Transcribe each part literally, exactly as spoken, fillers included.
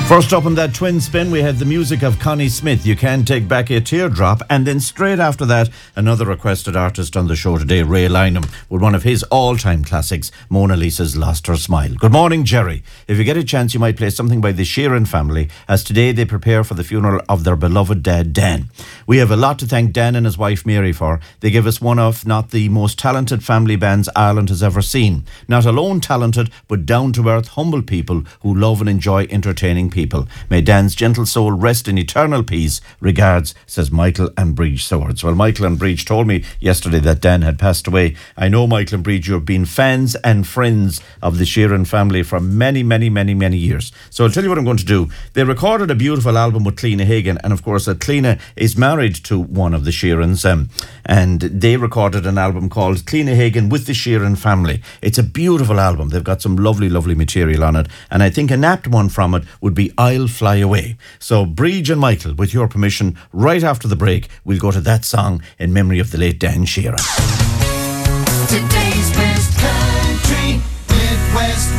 First up on that twin spin, we had the music of Connie Smith, You Can't Take Back a Teardrop, and then straight after that, another requested artist on the show today, Ray Lynham, with one of his all-time classics, Mona Lisa's Lost Her Smile. Good morning, Jerry. If you get a chance, you might play something by the Sheeran family, as today they prepare for the funeral of their beloved dad, Dan. We have a lot to thank Dan and his wife, Mary, for. They give us one of, not the most talented family bands Ireland has ever seen. Not alone talented, but down-to-earth, humble people who love and enjoy entertaining people. People. May Dan's gentle soul rest in eternal peace. Regards, says Michael and Breach Swords. Well, Michael and Breach told me yesterday that Dan had passed away. I know, Michael and Breach, you've been fans and friends of the Sheeran family for many, many, many, many years. So I'll tell you what I'm going to do. They recorded a beautiful album with Cliona Hagan, and of course, uh, Cliona is married to one of the Sheerans, um, and they recorded an album called Cliona Hagan with the Sheeran family. It's a beautiful album. They've got some lovely, lovely material on it, and I think an apt one from it would be I'll Fly Away. So, Breach and Michael, with your permission, right after the break, we'll go to that song in memory of the late Dan Sheeran. Today's Best Country with West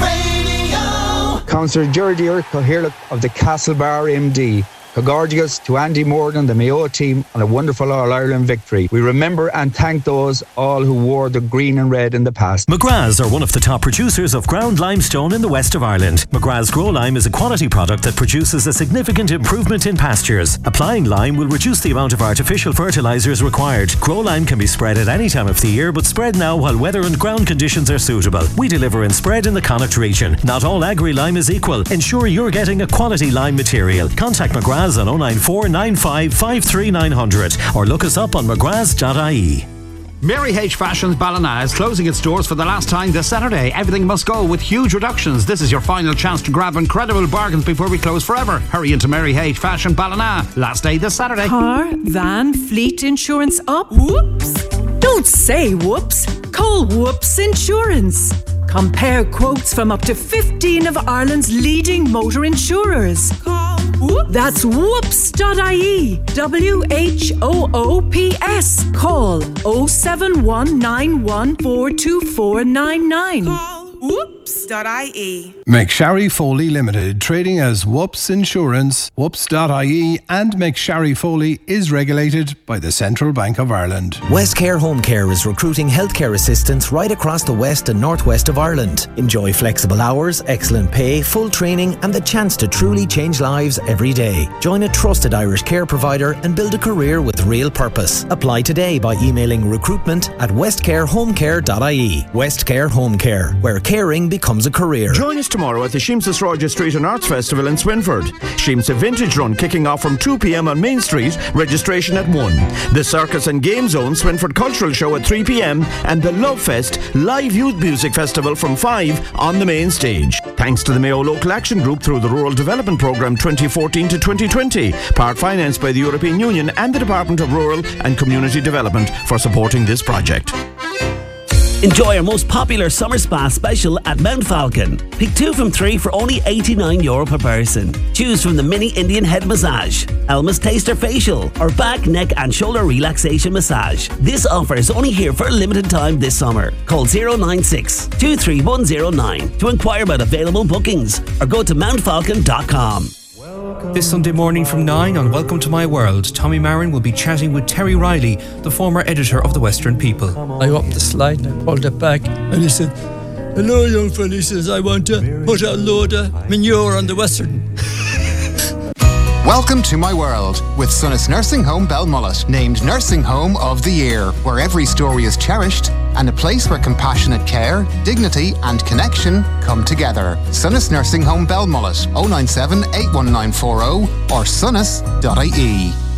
Radio. Councillor Gerdier Coherlick of the Castlebar M D. Congratulations to Andy Morgan, the Mayo team, on a wonderful All-Ireland victory. We remember and thank those all who wore the green and red in the past. McGrath's are one of the top producers of ground limestone in the west of Ireland. McGrath's Grow Lime is a quality product that produces a significant improvement in pastures. Applying lime will reduce the amount of artificial fertilisers required. Grow Lime can be spread at any time of the year, but spread now while weather and ground conditions are suitable. We deliver in spread in the Connacht region. Not all agri-lime is equal. Ensure you're getting a quality lime material. Contact McGrath's on oh nine four nine five five three nine hundred or look us up on mcgraths dot I E. Mary H Fashions Ballina is closing its doors for the last time this Saturday. Everything must go with huge reductions. This is your final chance to grab incredible bargains before we close forever. Hurry into Mary H Fashion Ballina. Last day this Saturday. Car, van, fleet insurance up. Whoops. Don't say whoops. Call Whoops Insurance. Compare quotes from up to fifteen of Ireland's leading motor insurers. Call Whoops. That's whoops dot I E. W H O O P S. Call oh seven one nine one four two four nine nine. Call whoops dot I E. McSharry Foley Limited, trading as Whoops Insurance, whoops dot I E, and McSharry Foley is regulated by the Central Bank of Ireland. Westcare Home Care is recruiting healthcare assistants right across the west and northwest of Ireland. Enjoy flexible hours, excellent pay, full training, and the chance to truly change lives every day. Join a trusted Irish care provider and build a career with real purpose. Apply today by emailing recruitment at westcare home care dot I E. Westcare Home Care, where caring becomes a career. Join us tomorrow at the Sheemsa Roger Street and Arts Festival in Swinford. Sheemsa Vintage Run kicking off from two p.m. on Main Street, registration at one. The Circus and Game Zone Swinford Cultural Show at three p.m. and the Love Fest Live Youth Music Festival from five on the main stage. Thanks to the Mayo Local Action Group through the Rural Development Programme twenty fourteen to twenty twenty, part financed by the European Union and the Department of Rural and Community Development for supporting this project. Enjoy our most popular summer spa special at Mount Falcon. Pick two from three for only eighty-nine euro per person. Choose from the mini Indian head massage, Elmer's Taster facial, or back, neck and shoulder relaxation massage. This offer is only here for a limited time this summer. Call zero nine six, two three one zero nine to inquire about available bookings or go to mount falcon dot com. This Sunday morning from nine on Welcome to My World, Tommy Marin will be chatting with Terry Riley, the former editor of The Western People. I opened the slide and I pulled it back and he said, "Hello young fella," he says, "I want to put a load of manure on the Western." Welcome to My World with Sunnis Nursing Home Belmullet, named Nursing Home of the Year, where every story is cherished and a place where compassionate care, dignity and connection come together. Sunnis Nursing Home Belmullet, oh nine seven, eight one nine four oh or sunnis dot I E.